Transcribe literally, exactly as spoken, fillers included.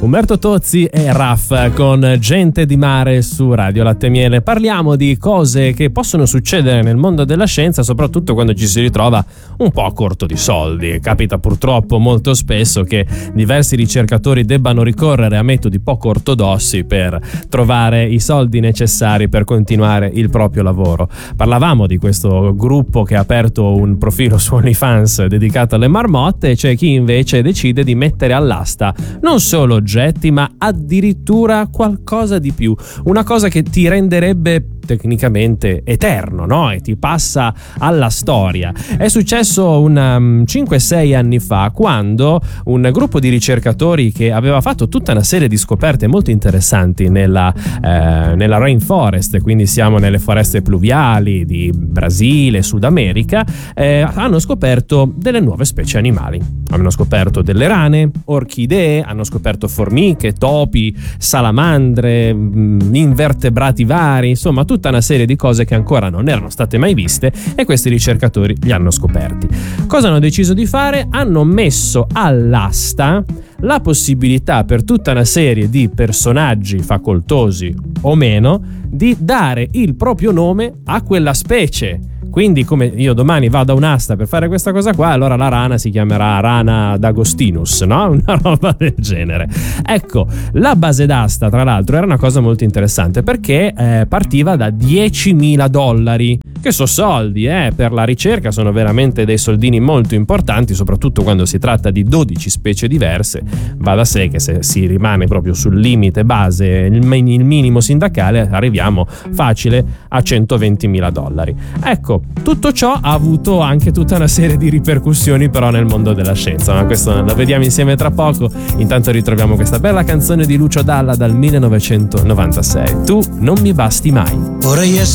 Umberto Tozzi e Raff con Gente di Mare su Radio Latte e Miele. Parliamo di cose che possono succedere nel mondo della scienza, soprattutto quando ci si ritrova un po' a corto di soldi. Capita purtroppo molto spesso che diversi ricercatori debbano ricorrere a metodi poco ortodossi per trovare i soldi necessari per continuare il proprio lavoro. Parlavamo di questo gruppo che ha aperto un profilo su OnlyFans dedicato alle marmotte, e c'è chi invece decide di mettere all'asta non solo oggetti, ma addirittura qualcosa di più, una cosa che ti renderebbe tecnicamente eterno, no? E ti passa alla storia. È successo un um, cinque sei anni fa, quando un gruppo di ricercatori che aveva fatto tutta una serie di scoperte molto interessanti nella, eh, nella rainforest, quindi siamo nelle foreste pluviali di Brasile, Sud America, eh, hanno scoperto delle nuove specie animali. Hanno scoperto delle rane, orchidee, hanno scoperto formiche, topi, salamandre, mh, invertebrati vari, insomma tutta una serie di cose che ancora non erano state mai viste, e questi ricercatori li hanno scoperti. Cosa hanno deciso di fare? Hanno messo all'asta la possibilità per tutta una serie di personaggi facoltosi o meno di dare il proprio nome a quella specie. Quindi, come io domani vado a un'asta per fare questa cosa qua, allora la rana si chiamerà Rana d'Agostinus, no? Una roba del genere. Ecco, la base d'asta, tra l'altro, era una cosa molto interessante, perché eh, partiva da diecimila dollari, che sono soldi, eh? Per la ricerca sono veramente dei soldini molto importanti, soprattutto quando si tratta di dodici specie diverse. Va da sé che se si rimane proprio sul limite base, il, il minimo sindacale, arriviamo facile a centoventimila dollari. Ecco, tutto ciò ha avuto anche tutta una serie di ripercussioni però nel mondo della scienza, ma questo lo vediamo insieme tra poco. Intanto ritroviamo questa bella canzone di Lucio Dalla dal millenovecentonovantasei, Tu non mi basti mai. Vorrei essere